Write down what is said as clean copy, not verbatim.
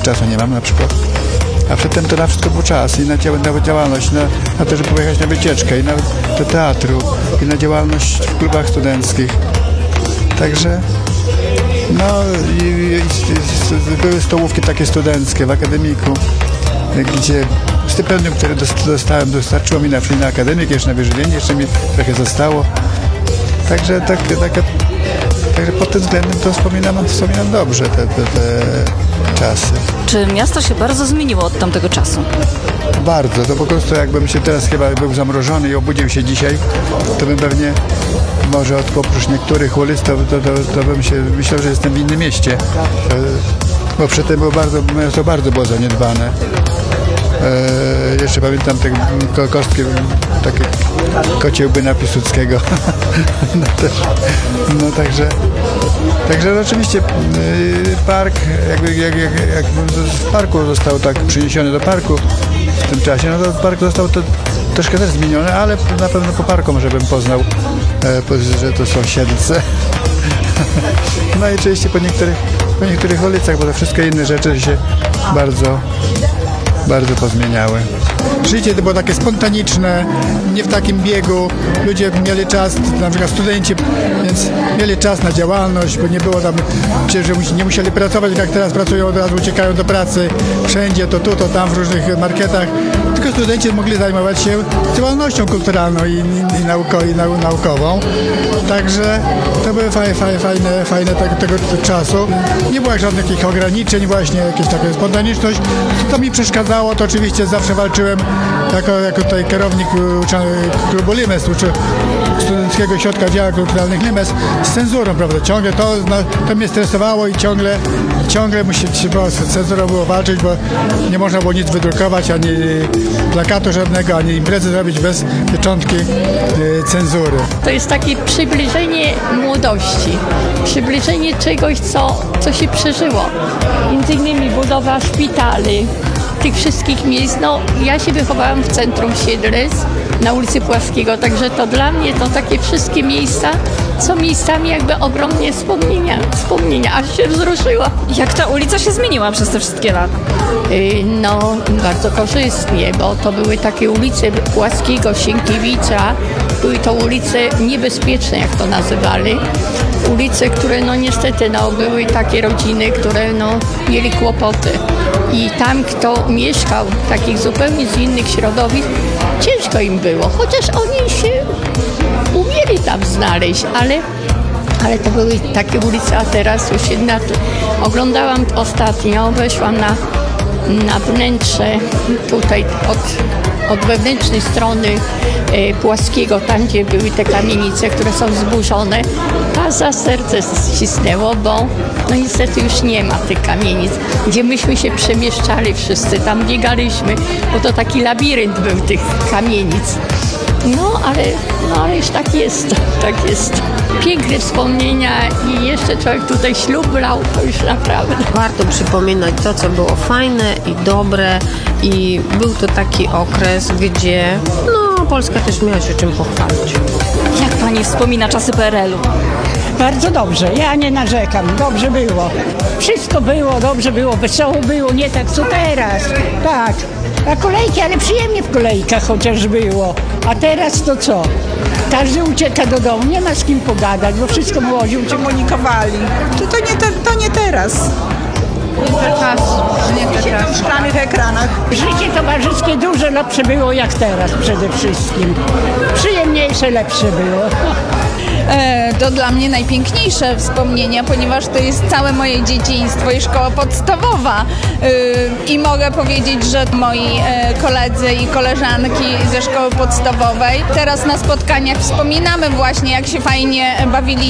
czasu nie mam na przykład. A przedtem to na wszystko był czas i na działalność, na to, żeby pojechać na wycieczkę i nawet do teatru i na działalność w klubach studenckich. Także były stołówki takie studenckie w akademiku, gdzie stypendium, które dostałem, dostarczyło mi na akademik, jeszcze na wyżywienie, jeszcze mi trochę zostało. Także pod tym względem to wspominam dobrze te czasy. Czy miasto się bardzo zmieniło od tamtego czasu? Bardzo, to po prostu jakbym się teraz chyba był zamrożony i obudził się dzisiaj, to bym pewnie może oprócz niektórych ulic, to bym się myślał, że jestem w innym mieście. Bo przedtem miasto bardzo było zaniedbane. Jeszcze pamiętam te kostki, takie kociełby na Piłsudskiego. Także oczywiście park, jak w parku został tak przyniesiony do parku w tym czasie, no to park został to troszkę też zmieniony, ale na pewno po parku może bym poznał, że to są Siedlce. No i oczywiście po niektórych ulicach, bo to wszystkie inne rzeczy się bardzo pozmieniały. Życie to było takie spontaniczne, nie w takim biegu. Ludzie mieli czas, na przykład studenci, więc mieli czas na działalność, bo nie było tam, że nie musieli pracować, jak teraz pracują, od razu uciekają do pracy wszędzie, to tu, to tam, w różnych marketach. Tylko studenci mogli zajmować się działalnością kulturalną i naukową. Także to były fajne tego czasu. Nie było żadnych takich ograniczeń, właśnie jakieś takie spontaniczność. To mi przeszkadzało, to oczywiście zawsze walczyłem jako tutaj kierownik klubu Limes, Studenckiego Ośrodka Działań Kulturalnych Limes, z cenzurą, prawda? Ciągle to mnie stresowało i ciągle z cenzurą było walczyć, bo nie można było nic wydrukować, ani plakatu żadnego, ani imprezy zrobić bez pieczątki cenzury. To jest takie przybliżenie młodości, przybliżenie czegoś, co się przeżyło. Między innymi budowa szpitali, tych wszystkich miejsc. No, ja się wychowałam w centrum Siedlec, na ulicy Płaskiego, także to dla mnie to takie wszystkie miejsca są miejscami jakby ogromnie wspomnienia, aż się wzruszyła. Jak ta ulica się zmieniła przez te wszystkie lata? No, bardzo korzystnie, bo to były takie ulice Płaskiego, Sienkiewicza, były to ulice niebezpieczne, jak to nazywali. Ulice, które no niestety były takie rodziny, które mieli kłopoty. I tam, kto mieszkał takich zupełnie z innych środowisk, ciężko im było, chociaż oni się umieli tam znaleźć, ale to były takie ulice, a teraz już inaczej. Oglądałam ostatnio, weszłam na wnętrze tutaj od wewnętrznej strony Płaskiego, tam gdzie były te kamienice, które są zburzone, a za serce ścisnęło, bo niestety już nie ma tych kamienic, gdzie myśmy się przemieszczali wszyscy, tam biegaliśmy, bo to taki labirynt był tych kamienic. Ale już tak jest. Piękne wspomnienia i jeszcze człowiek tutaj ślub brał, to już naprawdę. Warto przypominać to, co było fajne i dobre i był to taki okres, gdzie Polska też miała się czym pochwalić. Jak pani wspomina czasy PRL-u? Bardzo dobrze, ja nie narzekam, dobrze było. Wszystko było, dobrze było, wesoło było, nie tak co teraz. Tak, a kolejki, ale przyjemnie w kolejkach chociaż było. A teraz to co? Każdy ucieka do domu, nie ma z kim pogadać, bo wszystko młodzi komunikowali. To nie teraz. Nie w szklanych ekranach. Życie towarzyskie dużo lepsze było jak teraz przede wszystkim. Przyjemniejsze, lepsze było. To dla mnie najpiękniejsze wspomnienia, ponieważ to jest całe moje dzieciństwo i szkoła podstawowa. I mogę powiedzieć, że moi koledzy i koleżanki ze szkoły podstawowej teraz na spotkaniach wspominamy właśnie, jak się fajnie bawiliśmy.